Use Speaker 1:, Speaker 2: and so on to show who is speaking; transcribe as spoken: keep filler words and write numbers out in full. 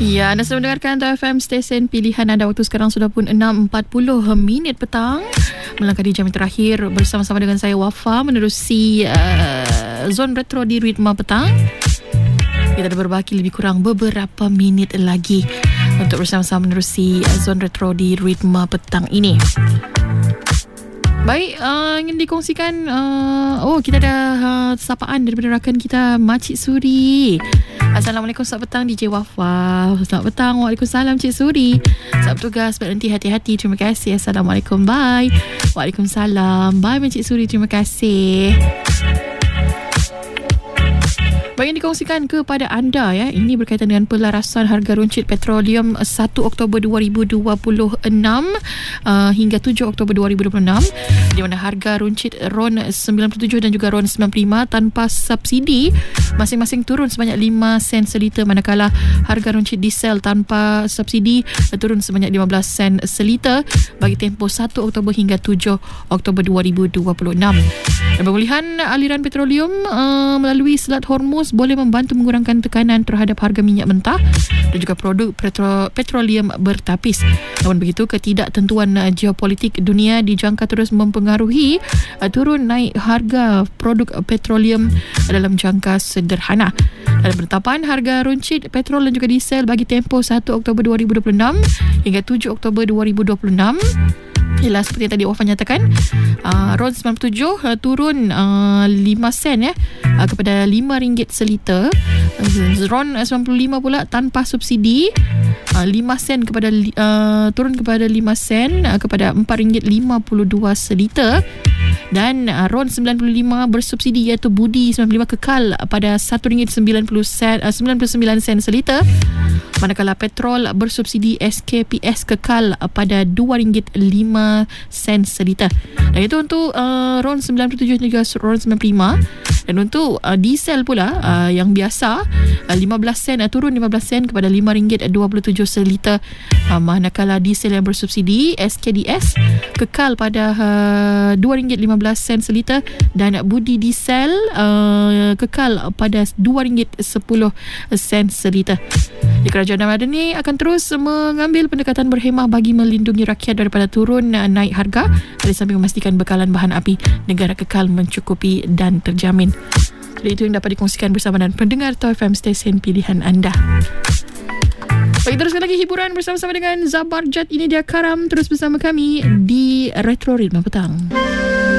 Speaker 1: Ya, anda sedang mendengarkan T F M stesen pilihan anda. Waktu sekarang sudah pun enam empat puluh minit petang. Melangkah di jam yang terakhir bersama-sama dengan saya Wafa menerusi uh, Zon Retro di Ritma Petang. Kita ada berbaki lebih kurang beberapa minit lagi untuk bersama-sama menerusi uh, Zon Retro di Ritma Petang ini. Baik, uh, ingin dikongsikan uh, oh, kita ada uh, sapaan daripada rakan kita Makcik Suri. Assalamualaikum, selamat petang D J Wafa. Selamat petang. Waalaikumsalam Cik Suri. Selamat bertugas, berhenti hati-hati. Terima kasih. Assalamualaikum. Bye. Waalaikumsalam. Bye Makcik Suri. Terima kasih. Bagi dikongsikan kepada anda ya, ini berkaitan dengan pelarasan harga runcit petroleum satu Oktober dua ribu dua puluh enam uh, hingga tujuh Oktober dua ribu dua puluh enam, di mana harga runcit RON sembilan puluh tujuh dan juga RON sembilan puluh lima tanpa subsidi masing-masing turun sebanyak lima sen seliter, manakala harga runcit diesel tanpa subsidi turun sebanyak lima belas sen seliter bagi tempoh satu Oktober hingga tujuh Oktober dua ribu dua puluh enam. Dan pemulihan aliran petroleum uh, melalui Selat Hormuz boleh membantu mengurangkan tekanan terhadap harga minyak mentah dan juga produk petro, petroleum bertapis. Namun begitu, ketidaktentuan uh, geopolitik dunia dijangka terus mempengaruhi uh, turun naik harga produk petroleum dalam jangka sederhana. Dalam penetapan harga runcit petrol dan juga diesel bagi tempoh satu Oktober dua ribu dua puluh enam hingga tujuh Oktober dua ribu dua puluh enam, ialah seperti yang tadi Wafa nyatakan, uh, RON sembilan puluh tujuh uh, turun uh, lima sen ya, uh, kepada lima ringgit seliter. uh, RON sembilan puluh lima pula tanpa subsidi, uh, lima sen kepada uh, turun kepada lima sen uh, kepada empat ringgit lima puluh dua seliter. Dan uh, RON sembilan puluh lima bersubsidi iaitu Budi sembilan puluh lima kekal pada satu ringgit sembilan puluh sen, uh, sembilan puluh sembilan sen seliter. Manakala petrol bersubsidi S K P S kekal pada dua ringgit lima sen seliter. Dan itu untuk uh, RON sembilan puluh tujuh dan juga RON sembilan puluh lima. Dan untuk uh, diesel pula uh, yang biasa uh, lima belas sen uh, turun lima belas sen kepada lima ringgit dua puluh tujuh seliter. Uh, manakala diesel yang bersubsidi S K D S kekal pada uh, dua ringgit lima belas sen seliter, dan Budi diesel uh, kekal pada dua ringgit sepuluh sen seliter. Di Kerajaan Madani akan terus mengambil pendekatan berhemah bagi melindungi rakyat daripada turun naik harga, dari samping memastikan bekalan bahan api negara kekal mencukupi dan terjamin. Jadi itu yang dapat dikongsikan bersama dengan pendengar T F M stesen pilihan anda. Baik, teruskan lagi hiburan bersama-sama dengan Zabarjat. Ini dia Karam, terus bersama kami di Retro Ritma Petang.